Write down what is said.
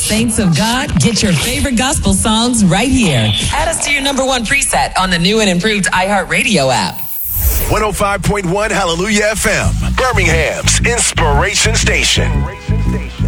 Saints of God, get your favorite gospel songs right here. Add us to your number one preset on the new and improved iHeartRadio app. 105.1 Hallelujah FM, Birmingham's Inspiration Station.